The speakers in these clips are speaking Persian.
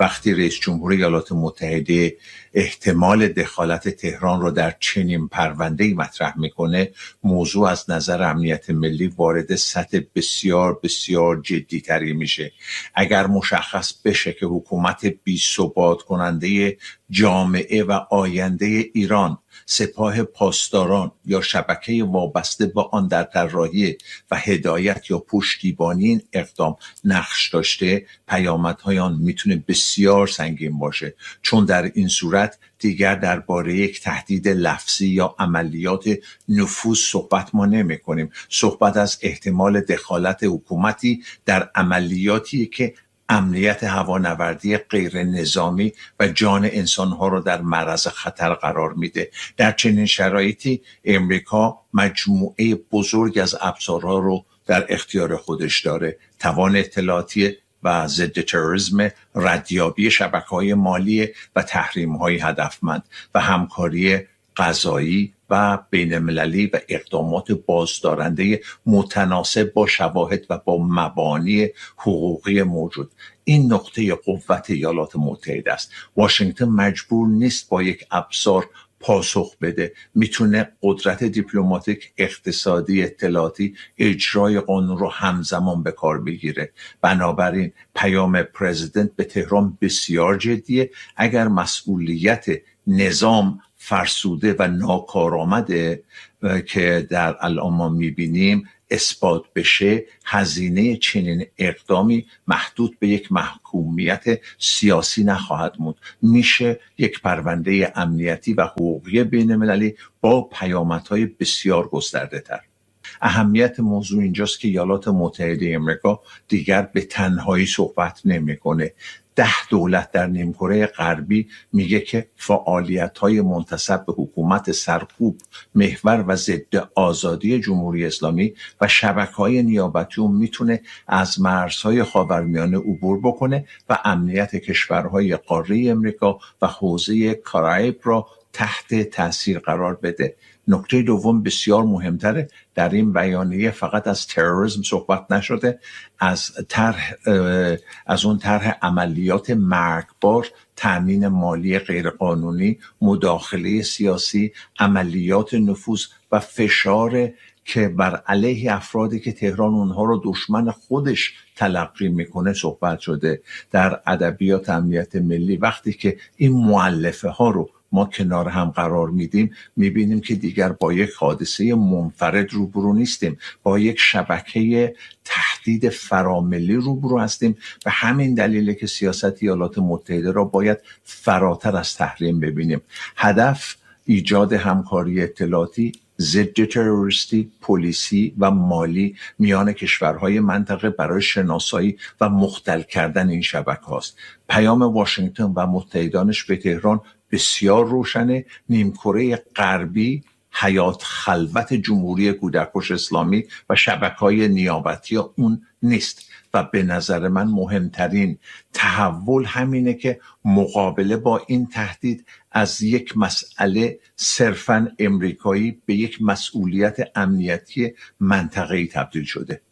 وقتی رئیس جمهور ایالات متحده احتمال دخالت تهران رو در چنین پرونده‌ای مطرح میکنه، موضوع از نظر امنیت ملی وارد سطح بسیار بسیار جدی تری میشه. اگر مشخص بشه که حکومت بی‌ثبات کننده جامعه و آینده ایران سپاه پاسداران یا شبکه وابسته با آن در طراحی و هدایت یا پشتیبانی این اقدام نقش داشته، پیامدهای آن میتونه بسیار سنگین باشه، چون در این صورت دیگر درباره یک تهدید لفظی یا عملیات نفوذ صحبت ما نمی کنیم. صحبت از احتمال دخالت حکومتی در عملیاتی که امنیت هوانوردی غیر نظامی و جان انسانها را در معرض خطر قرار میده. در چنین شرایطی امریکا مجموعه بزرگ از ابزارها رو در اختیار خودش داره: توان اطلاعاتی و ضد تروریسم، ردیابی شبکه‌های مالی و تحریم‌های هدفمند و همکاری قضایی و بین‌المللی و اقدامات بازدارنده متناسب با شواهد و با مبانی حقوقی موجود. این نقطه قوت ایالات متحده است. واشنگتن مجبور نیست با یک ابزار پاسخ بده، میتونه قدرت دیپلماتیک، اقتصادی، اطلاعاتی، اجرای قانون رو همزمان به کار بگیره. بنابراین پیام پرزیدنت به تهران بسیار جدیه. اگر مسئولیت نظام فرسوده و ناکارآمده که در الان ما میبینیم اثبات بشه، هزینه چنین اقدامی محدود به یک محکومیت سیاسی نخواهد موند. میشه یک پرونده امنیتی و حقوقی بین المللی با پیامدهای بسیار گسترده تر. اهمیت موضوع اینجاست که ایالات متحده آمریکا دیگر به تنهایی صحبت نمیکنه. 10 دولت در نیمکره غربی میگه که فعالیت‌های منتسب به حکومت سرکوب، محور و ضد آزادی جمهوری اسلامی و شبکه‌های نیابتی میتونه از مرزهای خاورمیانه عبور بکنه و امنیت کشورهای قاره امریکا و حوزه کارائیب را تحت تاثیر قرار بده. نکته دوم بسیار مهمتره، در این بیانیه فقط از تروریسم صحبت نشده، از اون طرح عملیات مرگبار، تامین مالی غیرقانونی، مداخله سیاسی، عملیات نفوذ و فشار که بر علیه افرادی که تهران اونها رو دشمن خودش تلقی میکنه صحبت شده. در ادبیات امنیت ملی وقتی که این مؤلفه ها رو ما کنار هم قرار میدیم، میبینیم که دیگر با یک حادثه منفرد روبرو نیستیم، با یک شبکه تهدید فراملی روبرو هستیم. به همین دلیله که سیاست ایالات متحده را باید فراتر از تحریم ببینیم. هدف ایجاد همکاری اطلاعاتی، ضد تروریستی، پلیسی و مالی میان کشورهای منطقه برای شناسایی و مختل کردن این شبکه هاست. پیام واشنگتن و متحدانش به تهران بسیار روشنه. نیمکره غربی حیات خلوت جمهوری کودکش اسلامی و شبکه‌های نیابتی اون نیست و به نظر من مهمترین تحول همینه که مقابله با این تهدید از یک مسئله صرفاً امریکایی به یک مسئولیت امنیتی منطقه‌ای تبدیل شده.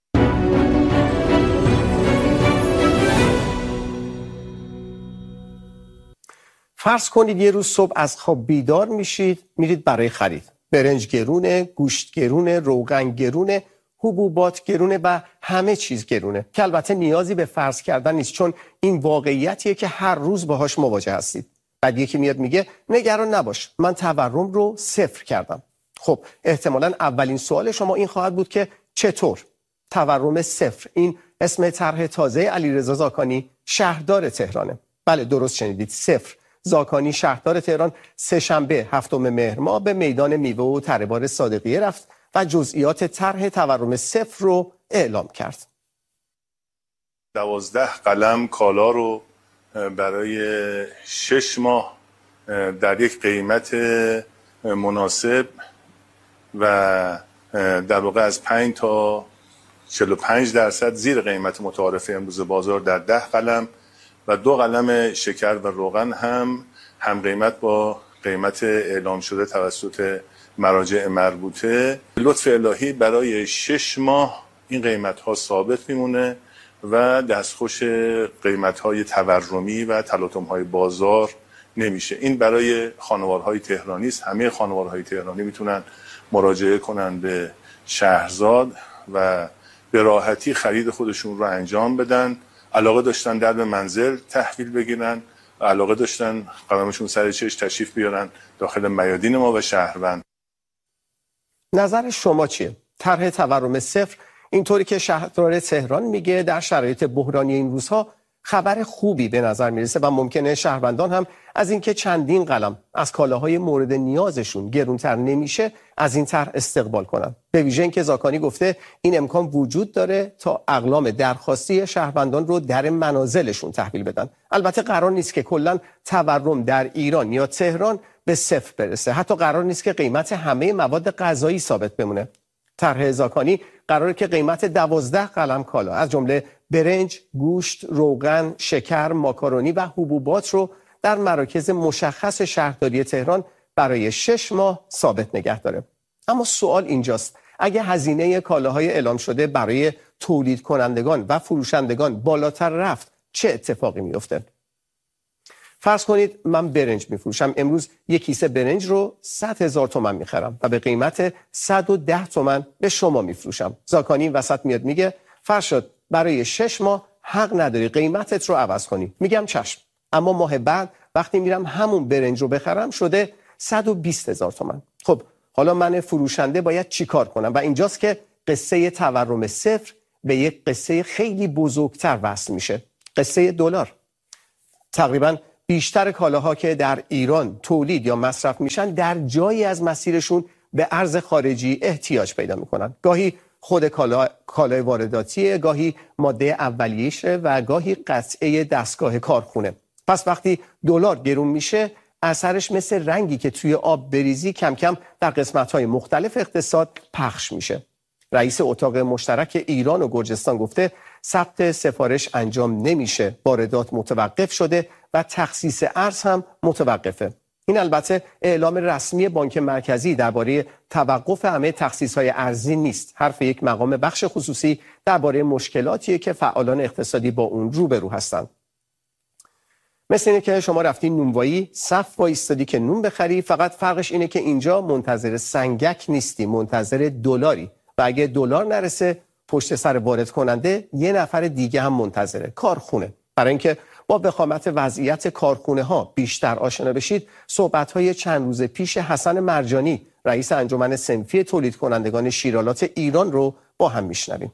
فرض کنید یه روز صبح از خواب بیدار میشید، میرید برای خرید. برنج گرونه، گوشت گرونه، روغن گرونه، حبوبات گرونه و همه چیز گرونه، که البته نیازی به فرض کردن نیست، چون این واقعیتیه که هر روز باهاش مواجه هستید. بعد یکی میاد میگه نگران نباش، من تورم رو 0 کردم. خب احتمالاً اولین سوال شما این خواهد بود که چطور؟ تورم 0، این اسم طرح تازه علیرضا زاکانی شهردار تهرانه. بله درست شنیدید، 0. زاکانی شهردار تهران سه‌شنبه 7 مهر ماه به میدان میوه و تره‌بار صادقیه رفت و جزئیات طرح تورم 0 رو اعلام کرد. 12 قلم کالا رو برای 6 ماه در یک قیمت مناسب و در واقع از 5 تا 45% زیر قیمت متعارف امروز بازار در 10 قلم و 2 قلم شکر و روغن هم قیمت با قیمت اعلام شده توسط مراجع مربوطه. لطف الهی برای 6 ماه این قیمت ها ثابت میمونه و دستخوش قیمت‌های تورمی و تلاطم‌های بازار نمیشه. این برای خانوارهای تهرانی است. همه خانوارهای تهرانی میتونن مراجعه کنن به شهرزاد و به راحتی خرید خودشون رو انجام بدن. علاقه داشتن در به منزل تحویل بگیرن، علاقه داشتن قدمشون سر چشم تشریف بیارن داخل میادین ما و شهروند. نظر شما چیه؟ طرح تورم صفر اینطوری که شهردار تهران میگه در شرایط بحرانی این روزها خبر خوبی به نظر میرسه و ممکنه شهروندان هم از اینکه چندین قلم از کالاهای مورد نیازشون گرونتر نمیشه از این طرح استقبال کنن. به ویژه اینکه زاکانی گفته این امکان وجود داره تا اقلام درخواستی شهروندان رو در منازلشون تحویل بدن. البته قرار نیست که کلا تورم در ایران یا تهران به صفر برسه. حتی قرار نیست که قیمت همه مواد غذایی ثابت بمونه. طرح زاکانی قراره که قیمت 12 قلم کالا از جمله برنج، گوشت، روغن، شکر، ماکارونی و حبوبات رو در مراکز مشخص شهرداری تهران برای 6 ماه ثابت نگه داره. اما سوال اینجاست، اگه هزینه کالاهای اعلام شده برای تولید کنندگان و فروشندگان بالاتر رفت چه اتفاقی میفته؟ فرض کنید من برنج میفروشم، امروز یک کیسه برنج رو 100,000 تومان میخرم و به قیمت 110 تومان به شما میفروشم. زاکانی وسط میاد میگه فرشاد برای 6 ماه حق نداری قیمتت رو عوض کنی. میگم چشم. اما ماه بعد وقتی میرم همون برنج رو بخرم شده 120,000 تومان. خب حالا من فروشنده باید چی کار کنم؟ و اینجاست که قصه تورم صفر به یک قصه خیلی بزرگتر وصل میشه. قصه دلار. تقریباً بیشتر کالاها که در ایران تولید یا مصرف میشن در جایی از مسیرشون به ارز خارجی احتیاج پیدا میکنن. گاهی خود کالای وارداتیه، گاهی ماده اولیه‌شه و گاهی قطعه دستگاه کارخونه. پس وقتی دلار گرون میشه اثرش مثل رنگی که توی آب بریزی کم کم در قسمت‌های مختلف اقتصاد پخش میشه. رئیس اتاق مشترک ایران و گرجستان گفته ثبت سفارش انجام نمیشه، واردات متوقف شده و تخصیص ارز هم متوقفه. این البته اعلام رسمی بانک مرکزی درباره توقف همه تخصیص‌های ارزی نیست. حرف یک مقام بخش خصوصی درباره مشکلاتیه که فعالان اقتصادی با اون روبرو هستند. مثل اینه که شما رفتی نونوایی، صف وایستادی که نون بخری، فقط فرقش اینه که اینجا منتظر سنگک نیستی، منتظر دلاری. و اگه دلار نرسه پشت سر وارد کننده یه نفر دیگه هم منتظره، کارخونه. برای اینکه با وخامت وضعیت کارخونه ها بیشتر آشنا بشید، صحبت‌های چند روز پیش حسن مرجانی رئیس انجمن صنفی تولید کنندگان شیرالات ایران رو با هم میشنویم.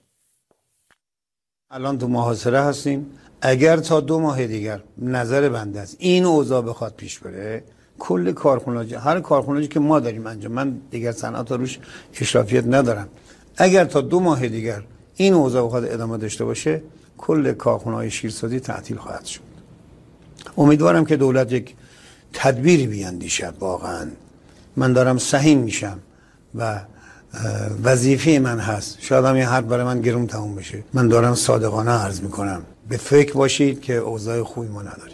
الان تو محاصره هستیم. اگر تا 2 ماه دیگر نظر بنده است این اوضاع بخواد پیش بره، کل کارخونه، هر کارخونه‌ای که ما داریم انجام، من دیگر صنعت روش اشرافیت ندارم، اگر تا 2 ماه دیگر این اوضاع بخواد ادامه داشته باشه کل کارخونه‌های شیرسازی تعطیل خواهد شد. امیدوارم که دولت یک تدبیری بیاندیشد. واقعا من دارم سهیم میشم و وظیفه من هست، شاید هم این حرف برای من گرون تموم بشه، من دارم صادقانه عرض میکنم به فکر باشید که اوضاع خوبی ما نداریم.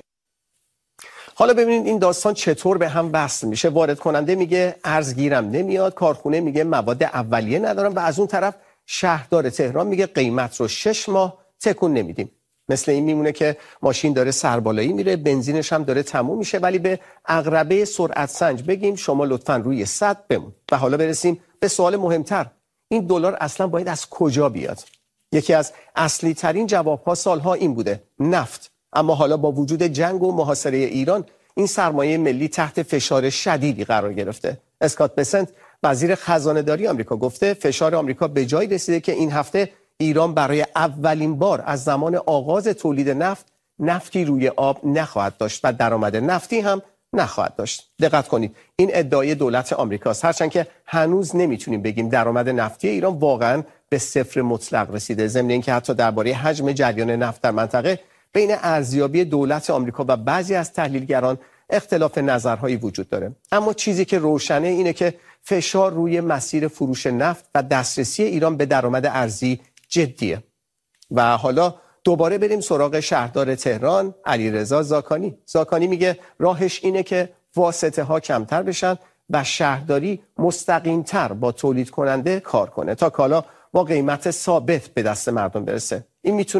حالا ببینید این داستان چطور به هم وصل میشه. وارد کننده میگه ارز گیرم نمیاد، کارخونه میگه مواد اولیه ندارم و از اون طرف شهردار تهران میگه قیمت رو 6 ماه تکون نمیدیم. مثل این میمونه که ماشین داره سربالایی میره، بنزینش هم داره تموم میشه، ولی به عقربه سرعت سنج بگیم شما لطفاً روی 100 بمون. و حالا برسیم به سوال مهمتر، این دلار اصلا باید از کجا بیاد؟ یکی از اصلی ترین جوابها سالها این بوده، نفت. اما حالا با وجود جنگ و محاصره ایران این سرمایه ملی تحت فشار شدیدی قرار گرفته. اسکات بسنت وزیر خزانه داری آمریکا گفته فشار آمریکا به جای رسیده که این هفته ایران برای اولین بار از زمان آغاز تولید نفتی روی آب نخواهد داشت و درآمد نفتی هم نخواهد داشت. دقت کنید، این ادعای دولت آمریکاست، هرچند که هنوز نمیتونیم بگیم درآمد نفتی ایران واقعا به صفر مطلق رسیده. ضمن اینکه حتی درباره حجم جریان نفت در منطقه بین ارزیابی دولت آمریکا و بعضی از تحلیلگران اختلاف نظرهایی وجود داره. اما چیزی که روشنه اینه که فشار روی مسیر فروش نفت و دسترسی ایران به درآمد ارزی جدیه. و حالا دوباره بریم سراغ شهردار تهران علیرضا زاکانی. زاکانی میگه راهش اینه که واسطه ها کمتر بشن و شهرداری مستقیم‌تر با تولید کننده کار کنه تا کالا با قیمت ثابت به دست مردم برسه. این میتونه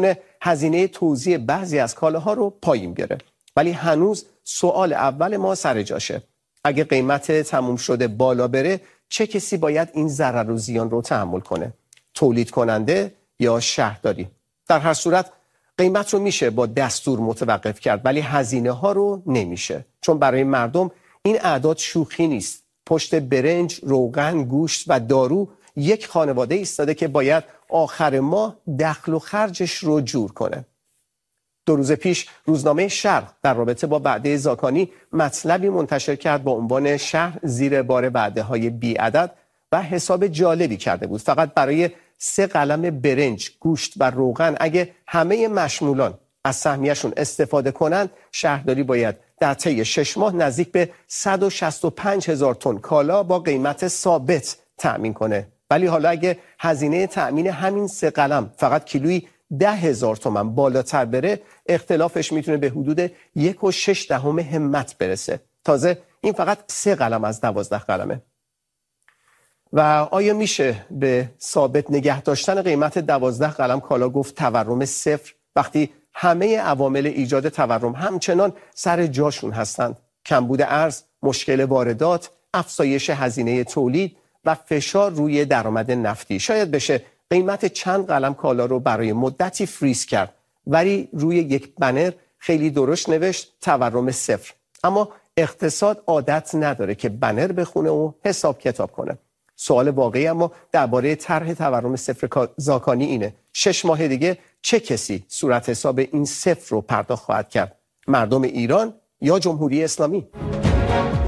هزینه توزیع بعضی از کالاها رو پایین بیاره. ولی هنوز سوال اول ما سر جاشه. اگه قیمت تموم شده بالا بره، چه کسی باید این ضرر و زیان رو تحمل کنه؟ تولید کننده یا شهرداری؟ در هر صورت قیمت رو میشه با دستور متوقف کرد، ولی هزینه ها رو نمیشه، چون برای مردم این اعداد شوخی نیست. پشت برنج، روغن، گوشت و دارو یک خانواده ایستاده که باید آخر ماه دخل و خرجش رو جور کنه. 2 روز پیش روزنامه شرق در رابطه با وعده زاکانی مطلبی منتشر کرد با عنوان شهر زیر بار وعده‌های بی‌عدد و حساب جالبی کرده بود. فقط برای 3 قلم برنج، گوشت و روغن اگه همه مشمولان از سهمیه‌شون استفاده کنند، شهرداری باید در طی 6 ماه نزدیک به 165,000 تن کالا با قیمت ثابت تأمین کنه. ولی حالا اگه هزینه تأمین همین 3 قلم فقط کیلویی 10,000 تومان بالاتر بره، اختلافش میتونه به حدود 1.6 همت برسه. تازه این فقط 3 قلم از 12 قلمه. و آیا میشه به ثابت نگه داشتن قیمت 12 قلم کالا گفت تورم صفر وقتی همه عوامل ایجاد تورم همچنان سر جاشون هستند؟ کمبود ارز، مشکل واردات، افزایش هزینه تولید و فشار روی درآمد نفتی. شاید بشه قیمت چند قلم کالا رو برای مدتی فریز کرد، ولی روی یک بنر خیلی درشت نوشت تورم صفر. اما اقتصاد عادت نداره که بنر بخونه و حساب کتاب کنه. سوال واقعی اما درباره طرح تورم صفر زاکانی اینه: 6 ماه دیگه چه کسی صورت حساب این صفر رو پرداخت خواهد کرد؟ مردم ایران یا جمهوری اسلامی؟